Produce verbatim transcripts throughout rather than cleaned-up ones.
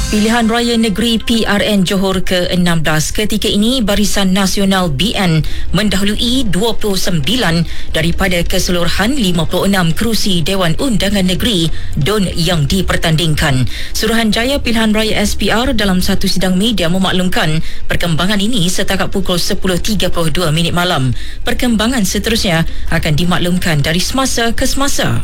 Pilihan Raya Negeri P R N Johor ke enam belas ketika ini Barisan Nasional B N mendahului dua puluh sembilan daripada keseluruhan lima puluh enam kerusi Dewan Undangan Negeri D U N yang dipertandingkan. Suruhanjaya Pilihan Raya S P R dalam satu sidang media memaklumkan perkembangan ini setakat pukul sepuluh tiga puluh dua minit malam. Perkembangan seterusnya akan dimaklumkan dari semasa ke semasa.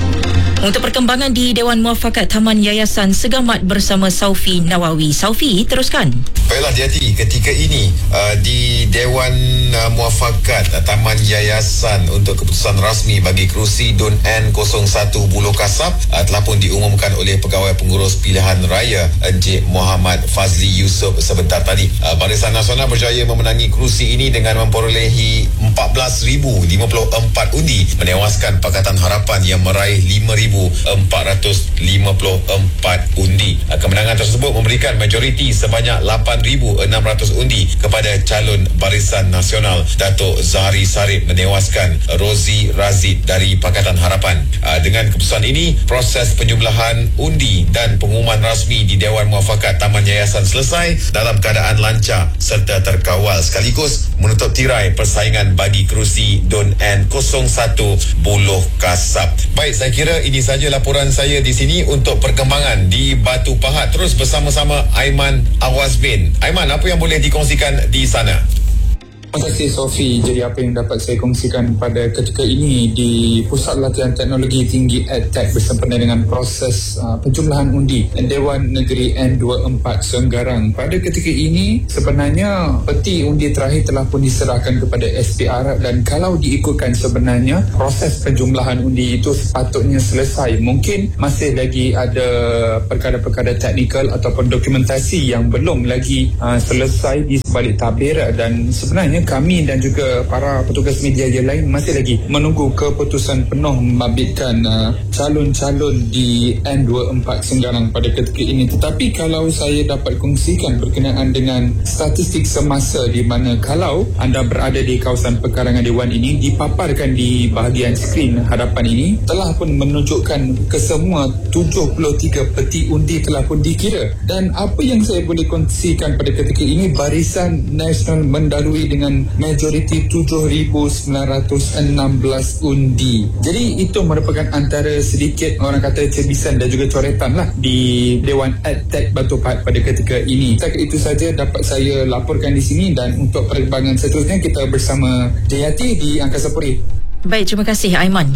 Untuk perkembangan di Dewan Muafakat Taman Yayasan Segamat bersama Saufi Nawawi. Saufi, teruskan. Baiklah, hati-hati ketika ini uh, di Dewan uh, Muafakat uh, Taman Yayasan untuk keputusan rasmi bagi kerusi D U N N kosong satu Buloh Kasab uh, telah pun diumumkan oleh Pegawai Pengurus Pilihan Raya Encik Muhammad Fazli Yusof sebentar tadi. Uh, Barisan Nasional berjaya memenangi kerusi ini dengan memperolehi empat belas ribu lima puluh empat undi, menewaskan Pakatan Harapan yang meraih lima ribu empat ratus lima puluh empat undi. Kemenangan tersebut memberikan majoriti sebanyak lapan ribu enam ratus undi kepada calon Barisan Nasional Datuk Zahari Sarip, menewaskan Rozi Razid dari Pakatan Harapan. Dengan keputusan ini, proses penjumlahan undi dan pengumuman rasmi di Dewan Muafakat Taman Yayasan selesai dalam keadaan lancar serta terkawal, sekaligus menutup tirai persaingan bagi kerusi D U N N kosong satu Buloh Kasab. Baik, saya kira ini saja laporan saya di sini untuk perkembangan di Batu Pahat. Terus bersama-sama Aiman Awazbin. Aiman, apa yang boleh dikongsikan di sana? Terima kasih Sofi. Jadi apa yang dapat saya kongsikan pada ketika ini di Pusat Latihan Teknologi Tinggi EdTech bersempena dengan proses uh, penjumlahan undi Dewan Negeri N dua puluh empat Senggarang. Pada ketika ini sebenarnya peti undi terakhir telah pun diserahkan kepada S P R, dan kalau diikutkan sebenarnya proses penjumlahan undi itu sepatutnya selesai. Mungkin masih lagi ada perkara-perkara teknikal ataupun dokumentasi yang belum lagi uh, selesai di sebalik tabir, dan sebenarnya kami dan juga para petugas media yang lain masih lagi menunggu keputusan penuh membabitkan uh, calon-calon di N dua puluh empat Senggarang pada ketika ini. Tetapi kalau saya dapat kongsikan berkenaan dengan statistik semasa, di mana kalau anda berada di kawasan pekarangan Dewan ini, dipaparkan di bahagian skrin hadapan ini telah pun menunjukkan kesemua tujuh puluh tiga peti undi telah pun dikira. Dan apa yang saya boleh kongsikan pada ketika ini, Barisan Nasional mendahului dengan majoriti tujuh ribu sembilan ratus enam belas undi. Jadi itu merupakan antara sedikit orang kata cebisan dan juga coretan lah di Dewan EdTech Batu Pahat pada ketika ini. Setakat itu saja dapat saya laporkan di sini, dan untuk perkembangan seterusnya kita bersama Jayati di Angkasa Puri. Baik, terima kasih Aiman.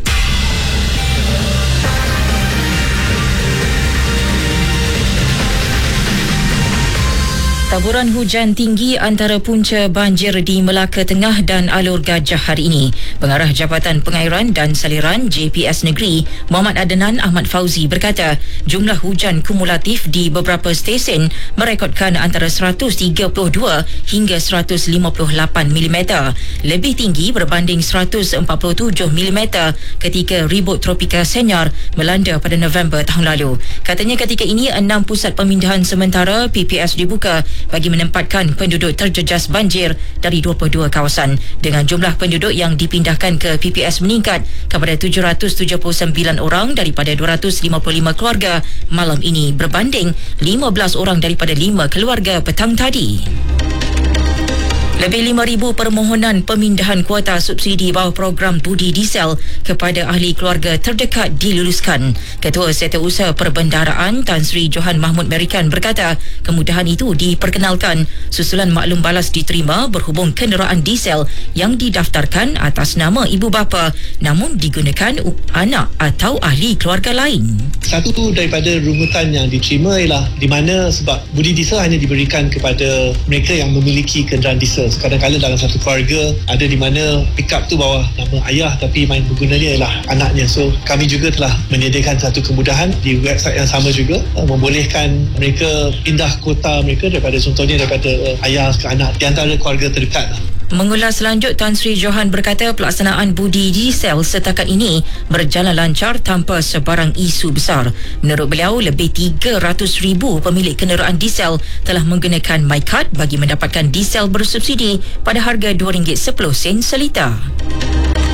Taburan hujan tinggi antara punca banjir di Melaka Tengah dan Alur Gajah hari ini. Pengarah Jabatan Pengairan dan Saliran J P S Negeri, Muhammad Adnan Ahmad Fauzi berkata, jumlah hujan kumulatif di beberapa stesen merekodkan antara seratus tiga puluh dua hingga seratus lima puluh lapan milimeter. Lebih tinggi berbanding seratus empat puluh tujuh milimeter ketika ribut tropika Senyar melanda pada November tahun lalu. Katanya ketika ini enam pusat pemindahan sementara P P S dibuka bagi menempatkan penduduk terjejas banjir dari dua puluh dua kawasan, dengan jumlah penduduk yang dipindahkan ke P P S meningkat kepada tujuh ratus tujuh puluh sembilan orang daripada dua ratus lima puluh lima keluarga malam ini, berbanding lima belas orang daripada lima keluarga petang tadi. Lebih lima ribu permohonan pemindahan kuota subsidi bawah program budi diesel kepada ahli keluarga terdekat diluluskan. Ketua Setiausaha Perbendaharaan Tan Sri Johan Mahmud Merikan berkata, kemudahan itu diperkenalkan susulan maklum balas diterima berhubung kenderaan diesel yang didaftarkan atas nama ibu bapa namun digunakan anak atau ahli keluarga lain. Satu daripada rungutan yang diterima ialah di mana sebab budi diesel hanya diberikan kepada mereka yang memiliki kenderaan diesel. Kadang-kadang dalam satu keluarga ada di mana pickup tu bawah nama ayah tapi main penggunanya ialah anaknya. So kami juga telah menyediakan satu kemudahan di website yang sama juga, uh, membolehkan mereka pindah kota mereka daripada contohnya daripada uh, ayah ke anak di antara keluarga terdekat. Mengulas lanjut, Tan Sri Johan berkata pelaksanaan budi diesel setakat ini berjalan lancar tanpa sebarang isu besar. Menurut beliau, lebih tiga ratus ribu pemilik kenderaan diesel telah menggunakan MyCard bagi mendapatkan diesel bersubsidi pada harga dua ringgit sepuluh sen seliter.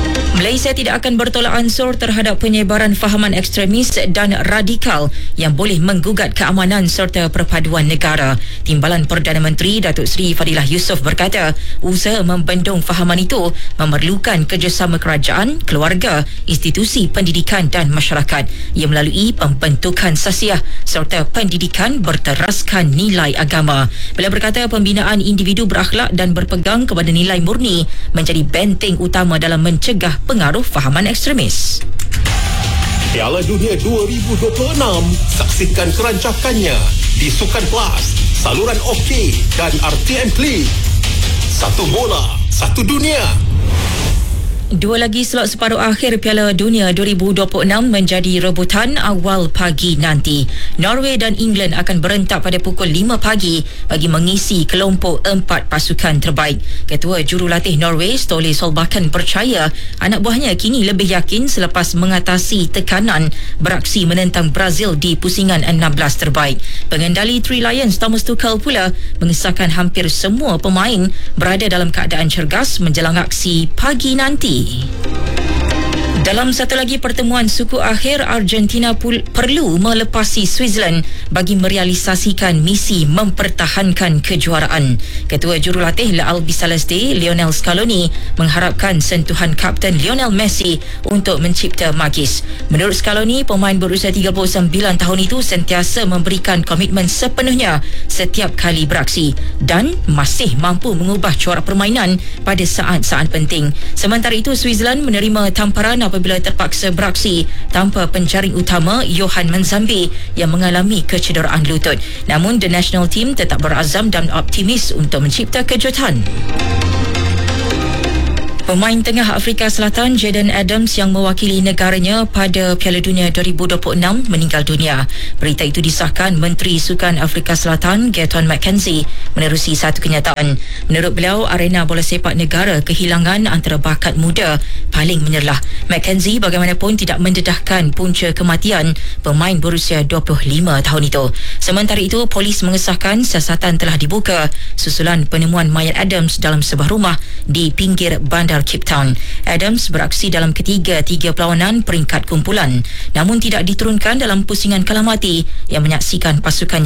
Malaysia tidak akan bertolak ansur terhadap penyebaran fahaman ekstremis dan radikal yang boleh menggugat keamanan serta perpaduan negara. Timbalan Perdana Menteri Datuk Seri Fadilah Yusof berkata, usaha membendung fahaman itu memerlukan kerjasama kerajaan, keluarga, institusi pendidikan dan masyarakat. Ia melalui pembentukan sasiah serta pendidikan berteraskan nilai agama. Beliau berkata pembinaan individu berakhlak dan berpegang kepada nilai murni menjadi benteng utama dalam mencegah pengaruh fahaman ekstremis. Piala Dunia dua ribu dua puluh enam, saksikan kerancakannya di Sukan Plus, saluran OK dan R T M Klik. Satu bola, satu dunia. Dua lagi slot separuh akhir Piala Dunia dua ribu dua puluh enam menjadi rebutan awal pagi nanti. Norway dan England akan berentak pada pukul lima pagi bagi mengisi kelompok empat pasukan terbaik. Ketua Jurulatih Norway, Ståle Solbakken, percaya anak buahnya kini lebih yakin selepas mengatasi tekanan beraksi menentang Brazil di pusingan enam belas terbaik. Pengendali Three Lions, Thomas Tuchel, pula mengesahkan hampir semua pemain berada dalam keadaan cergas menjelang aksi pagi nanti. Dalam satu lagi pertemuan suku akhir, Argentina pul- perlu melepasi Switzerland bagi merealisasikan misi mempertahankan kejuaraan. Ketua Jurulatih La Albiceleste, Lionel Scaloni, mengharapkan sentuhan Kapten Lionel Messi untuk mencipta magis. Menurut Scaloni, pemain berusia tiga puluh sembilan tahun itu sentiasa memberikan komitmen sepenuhnya setiap kali beraksi dan masih mampu mengubah corak permainan pada saat-saat penting. Sementara itu, Switzerland menerima tamparan apabila terpaksa beraksi tanpa penjaring utama Johan Manzambi yang mengalami kecederaan lutut. Namun, the national team tetap berazam dan optimis untuk mencipta kejutan. Pemain tengah Afrika Selatan Jayden Adams yang mewakili negaranya pada Piala Dunia dua ribu dua puluh enam meninggal dunia. Berita itu disahkan Menteri Sukan Afrika Selatan Gaeton McKenzie menerusi satu kenyataan. Menurut beliau, arena bola sepak negara kehilangan antara bakat muda paling menyerlah. McKenzie bagaimanapun tidak mendedahkan punca kematian pemain berusia dua puluh lima tahun itu. Sementara itu, polis mengesahkan siasatan telah dibuka susulan penemuan mayat Adams dalam sebuah rumah di pinggir bandar Cape Town. Adams beraksi dalam ketiga-tiga perlawanan peringkat kumpulan, namun tidak diturunkan dalam pusingan kalah mati yang menyaksikan pasukan